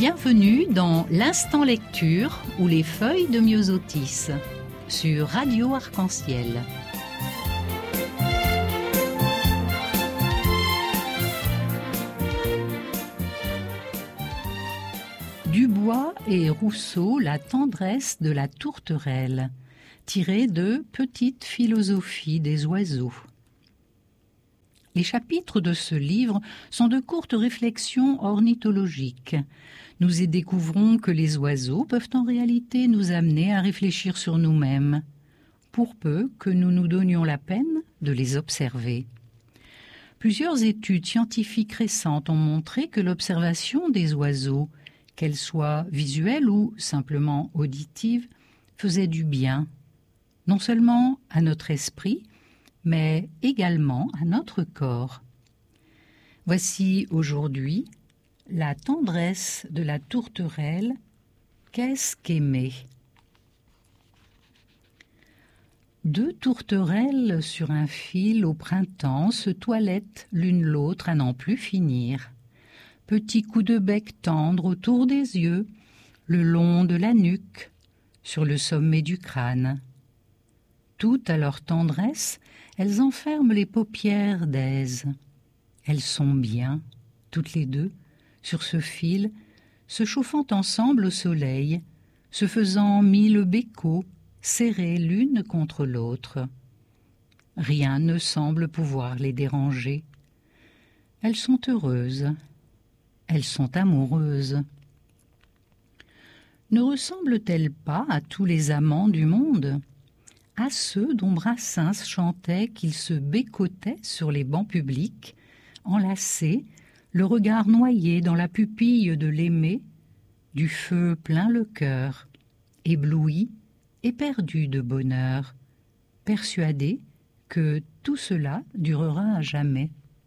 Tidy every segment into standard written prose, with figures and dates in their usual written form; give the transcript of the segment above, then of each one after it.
Bienvenue dans l'Instant Lecture ou les feuilles de Myosotis sur Radio Arc-en-Ciel. Dubois et Rousseau, la tendresse de la tourterelle, tiré de Petite philosophie des oiseaux. Les chapitres de ce livre sont de courtes réflexions ornithologiques. Nous y découvrons que les oiseaux peuvent en réalité nous amener à réfléchir sur nous-mêmes, pour peu que nous nous donnions la peine de les observer. Plusieurs études scientifiques récentes ont montré que l'observation des oiseaux, qu'elle soit visuelle ou simplement auditive, faisait du bien, non seulement à notre esprit, mais également à notre corps. Voici aujourd'hui la tendresse de la tourterelle. Qu'est-ce qu'aimer ? Deux tourterelles sur un fil au printemps se toilettent l'une l'autre à n'en plus finir. Petits coups de bec tendres autour des yeux, le long de la nuque, sur le sommet du crâne. Toutes à leur tendresse, elles enferment les paupières d'aise. Elles sont bien, toutes les deux, sur ce fil, se chauffant ensemble au soleil, se faisant mille bécots, serrées l'une contre l'autre. Rien ne semble pouvoir les déranger. Elles sont heureuses. Elles sont amoureuses. Ne ressemblent-elles pas à tous les amants du monde ? À ceux dont Brassens chantait qu'ils se bécotaient sur les bancs publics, enlacés, le regard noyé dans la pupille de l'aimé, du feu plein le cœur, ébloui, éperdu de bonheur, persuadé que tout cela durera à jamais.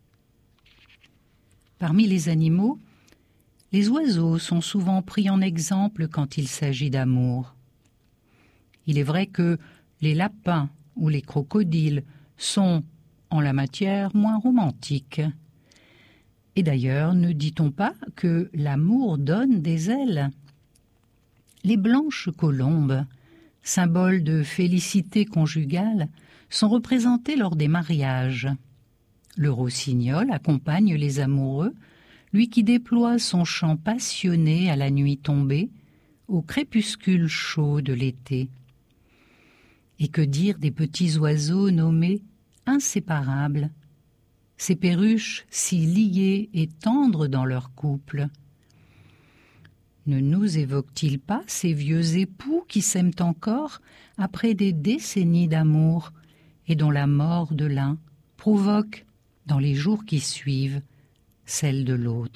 Parmi les animaux, les oiseaux sont souvent pris en exemple quand il s'agit d'amour. Il est vrai que les lapins ou les crocodiles sont, en la matière, moins romantiques. Et d'ailleurs, ne dit-on pas que l'amour donne des ailes ? Les blanches colombes, symboles de félicité conjugale, sont représentées lors des mariages. Le rossignol accompagne les amoureux, lui qui déploie son chant passionné à la nuit tombée, au crépuscule chaud de l'été. Et que dire des petits oiseaux nommés inséparables, ces perruches si liées et tendres dans leur couple. Ne nous évoquent-ils pas ces vieux époux qui s'aiment encore après des décennies d'amour et dont la mort de l'un provoque, dans les jours qui suivent, celle de l'autre ?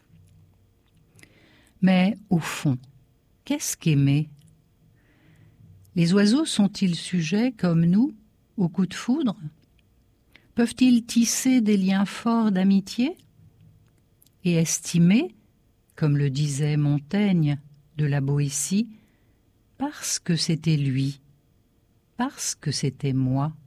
Mais au fond, qu'est-ce qu'aimer ? Les oiseaux sont-ils sujets, comme nous, aux coups de foudre ? Peuvent-ils tisser des liens forts d'amitié ? Et estimer, comme le disait Montaigne de la Boétie, parce que c'était lui, parce que c'était moi.